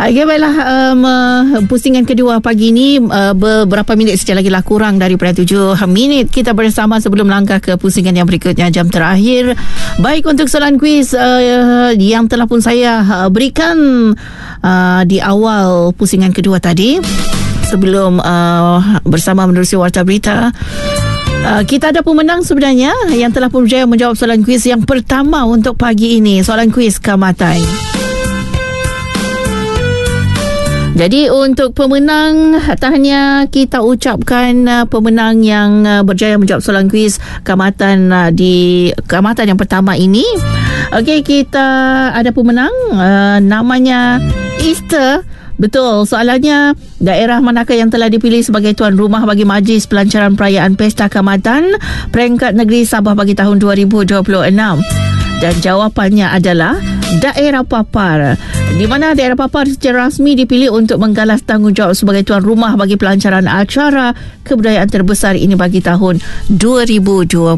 Okay, baiklah. Pusingan kedua pagi ni beberapa minit saja lagi lah, kurang daripada 7 minit kita bersama sebelum langkah ke pusingan yang berikutnya, jam terakhir. Baik, untuk soalan kuis yang telah pun saya berikan di awal pusingan kedua tadi, sebelum bersama menerusi Warta Berita, kita ada pemenang sebenarnya yang telah pun berjaya menjawab soalan kuis yang pertama untuk pagi ini, soalan kuis Kamatan. Jadi untuk pemenang, tahniah kita ucapkan pemenang yang berjaya menjawab soalan kuis Kamatan di Kamatan yang pertama ini. Okey, kita ada pemenang, namanya Easter. Betul, soalannya, daerah manakah yang telah dipilih sebagai tuan rumah bagi Majlis Pelancaran Perayaan Pesta Kamatan Peringkat Negeri Sabah bagi tahun 2026? Dan jawapannya adalah daerah Papar, di mana daerah Papar secara rasmi dipilih untuk menggalas tanggungjawab sebagai tuan rumah bagi pelancaran acara kebudayaan terbesar ini bagi tahun 2026.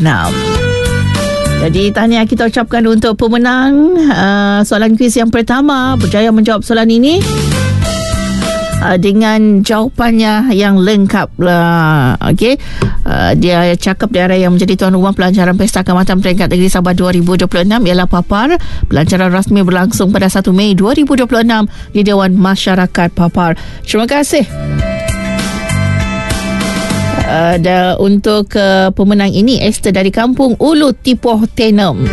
Jadi tahniah kita ucapkan untuk pemenang soalan kuis yang pertama, berjaya menjawab soalan ini dengan jawapannya yang lengkap lah. Okey, dia cakap daerah yang menjadi tuan rumah pelancaran Pesta Kamatan Peringkat Negeri Sabah 2026 ialah Papar. Pelancaran rasmi berlangsung pada 1 Mei 2026 di Dewan Masyarakat Papar. Terima kasih. Untuk pemenang ini, Esther dari Kampung Ulu Tipoh Tenem.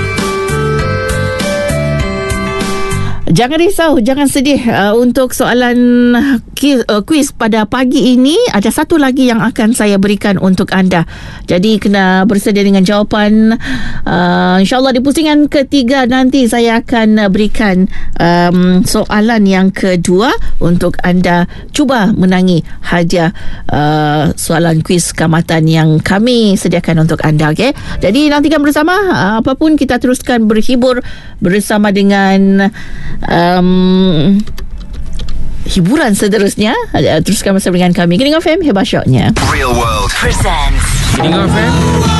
Jangan risau, jangan sedih. Untuk soalan kuis pada pagi ini, ada satu lagi yang akan saya berikan untuk anda. Jadi kena bersedia dengan jawapan. InsyaAllah di pusingan ketiga nanti saya akan berikan soalan yang kedua untuk anda cuba menangi hadiah soalan kuis Kamatan yang kami sediakan untuk anda. Okay? Jadi nantikan bersama. Apapun, kita teruskan berhibur bersama dengan hiburan seterusnya. Teruskan bersama dengan kami. Geningan FM, hebat syoknya. Real World presents Geningan FM.